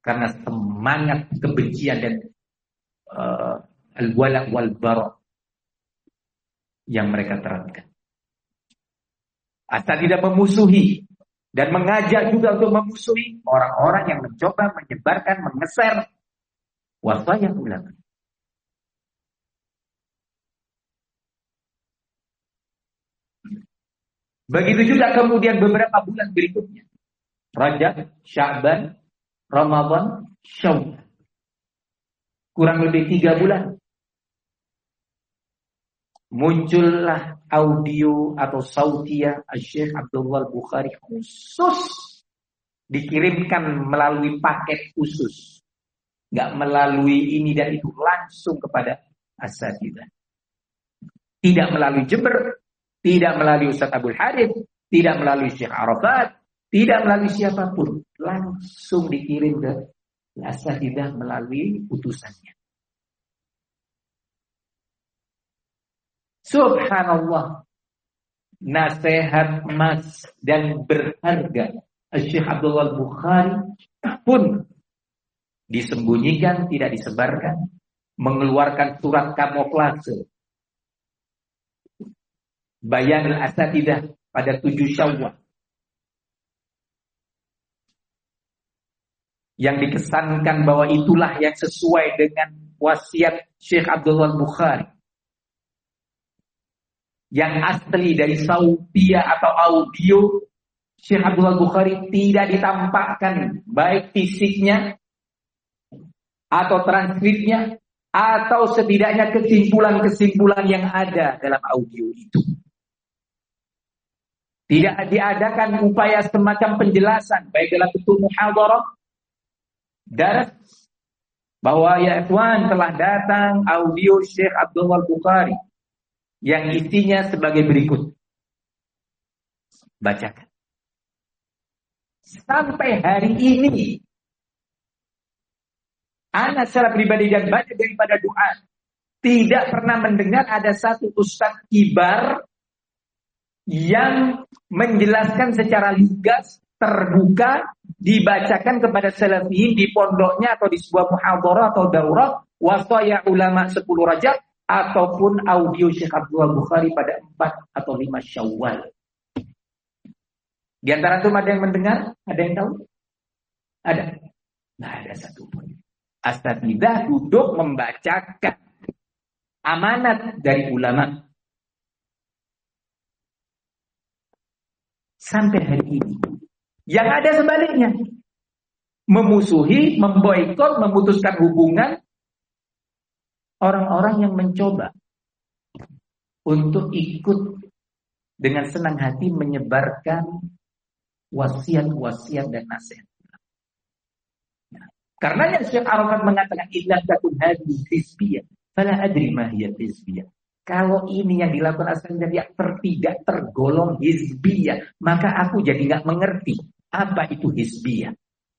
karena semangat kebencian dan al-wala wal bara yang mereka terapkan. Asatidah memusuhi dan mengajak juga untuk memusuhi orang-orang yang mencoba menyebarkan, mengeser wasaya ulama. Begitu juga kemudian beberapa bulan berikutnya, Rajab, Sya'ban, Ramadan, Syawal, kurang lebih 3 bulan, muncullah audio atau sautiyah Syekh Abdullah Bukhari khusus, dikirimkan melalui paket khusus, nggak melalui ini dan itu, langsung kepada asatidzah. Tidak melalui Jember, tidak melalui Ustaz Abdul Hadid, tidak melalui Syekh Arafat, tidak melalui siapapun, langsung dikirim ke asatidzah melalui utusannya. Subhanallah, nasihat emas dan berharga Syekh Abdullah Bukhari pun disembunyikan, tidak disebarkan, mengeluarkan surat kamuflase Bayanul Asatidzah pada 7 Syawal yang dikesankan bahwa itulah yang sesuai dengan wasiat Syekh Abdullah Bukhari, yang asli dari sautiyah atau audio Syekh Abdullah Bukhari tidak ditampakkan baik fisiknya atau transkripnya atau setidaknya kesimpulan-kesimpulan yang ada dalam audio itu. Tidak diadakan upaya semacam penjelasan baik dalam bentuk muhadharah, daras, bahwa ya ikhwan telah datang audio Syekh Abdullah Bukhari yang isinya sebagai berikut. Bacakan. Sampai hari ini, ana secara pribadi dan banyak daripada doa tidak pernah mendengar ada satu ustaz kibar yang menjelaskan secara lugas, terbuka, dibacakan kepada salafiyin di pondoknya atau di sebuah muhadharah atau daurah wasaya ulama 10 Rajab ataupun audio Syekh Abdullah Bukhari pada 4 atau 5 Syawal. Di antara itu ada yang mendengar? Ada yang tahu? Ada? Tidak ada satupun. Asatidzah duduk membacakan amanat dari ulama. Sampai hari ini. Yang ada sebaliknya. Memusuhi, memboikot, memutuskan hubungan orang-orang yang mencoba untuk ikut dengan senang hati menyebarkan wasiat-wasiat dan nasihat. Karenanya Syekh Arafat mengatakan idza takun hadhihi hizbiyah fala adri ma hiya hizbiyah. Kalau ini yang dilakukan asal jadi tidak tergolong hizbiyah, maka aku jadi nggak mengerti apa itu hizbiyah.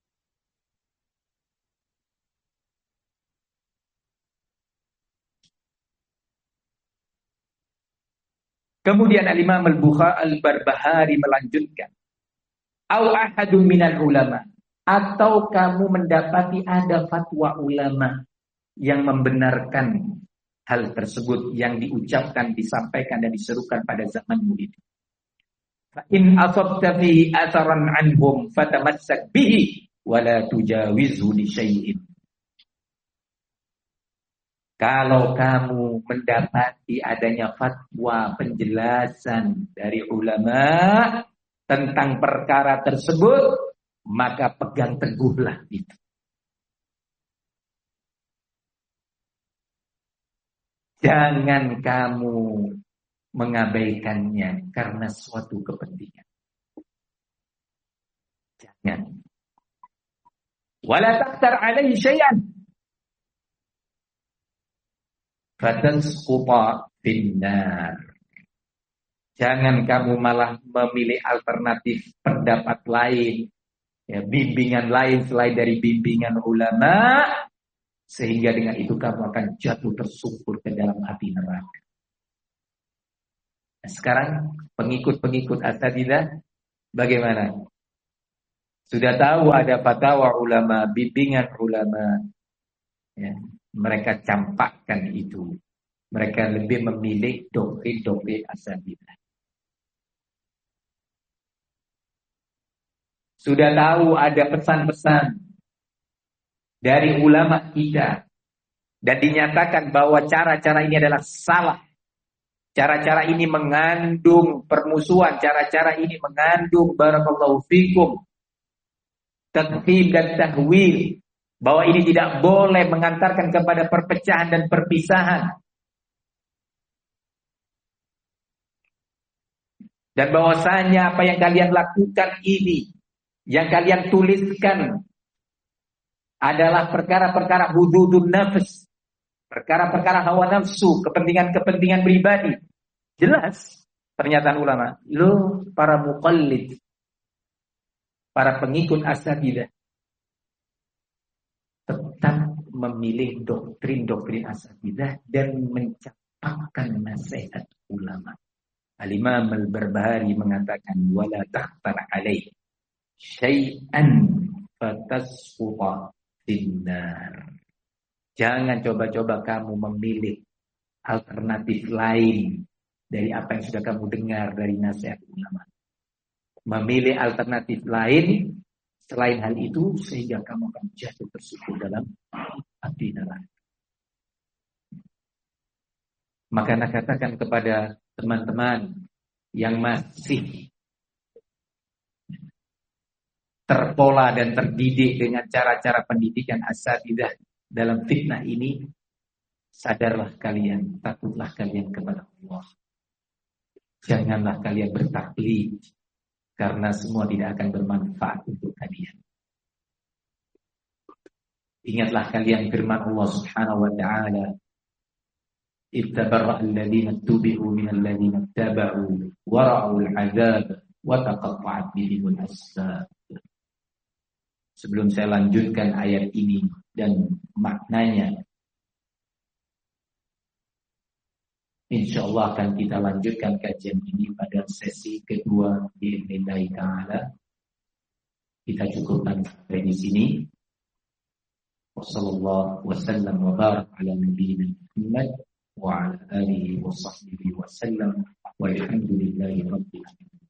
Kemudian Al-Imam Al-Bukhari Al-Barbahari melanjutkan, au ahadun minal ulama, atau kamu mendapati ada fatwa ulama yang membenarkan hal tersebut yang diucapkan, disampaikan dan diserukan pada zamanmu itu. Fa in asabta fihi atharan anhum fatamassak bihi wa la tujawizhu li syai'in. Kalau kamu mendapati adanya fatwa penjelasan dari ulama tentang perkara tersebut, maka pegang teguhlah itu. Jangan kamu mengabaikannya karena suatu kepentingan. Jangan. Wala taqtar alaihi syai'an fatasquta finnar. Jangan kamu malah memilih alternatif pendapat lain, ya, bimbingan lain selain dari bimbingan ulama, sehingga dengan itu kamu akan jatuh tersungkur ke dalam api neraka. Nah, sekarang pengikut-pengikut asatidzah bagaimana? Sudah tahu ada fatwa ulama, bimbingan ulama, ya, mereka campakkan itu. Mereka lebih memilih doktrin-doktrin Asy'ariyah. Sudah tahu ada pesan-pesan dari ulama kita dan dinyatakan bahwa cara-cara ini adalah salah. Cara-cara ini mengandung permusuhan, cara-cara ini mengandung barakallahu fikum takfir dan tahwil, bahwa ini tidak boleh mengantarkan kepada perpecahan dan perpisahan. Dan bahwasanya apa yang kalian lakukan ini, yang kalian tuliskan adalah perkara-perkara hududun nafs, perkara-perkara hawa nafsu, kepentingan-kepentingan pribadi. Jelas pernyataan ulama. Lo para muqallid, para pengikut Asy'ariyah, tetap memilih doktrin-doktrin Asy'ariyah dan mencampakkan nasihat ulama. Al-Imam Al-Barbahari mengatakan wala tahtar alaih syai'an fatasquta finnar. Jangan coba-coba kamu memilih alternatif lain dari apa yang sudah kamu dengar dari nasihat ulama. Memilih alternatif lain selain hal itu sehingga kamu akan jatuh tersebut dalam api neraka. Maka nak katakan kepada teman-teman yang masih terpola dan terdidik dengan cara-cara pendidikan Asy'ariyah dalam fitnah ini, sadarlah kalian, takutlah kalian kepada Allah. Janganlah kalian bertaklid, karena semua tidak akan bermanfaat untuk kalian. Ingatlah kalian firman Allah Subhanahu wa ta'ala, ittabarra alladhina tubi'u minal ladhina taba'u wa ra'ul 'adzab wa taqatta'at bihimul asbab. Sebelum saya lanjutkan ayat ini dan maknanya, insyaallah akan kita lanjutkan kajian ini pada sesi kedua bi'idznillah ta'ala. Kita cukupkan sampai di sini. Wassallallahu wasallam wa barak ala nabiyyina Muhammad wa ala alihi wa sahbihi wa sallam walhamdulillahi rabbil alamin.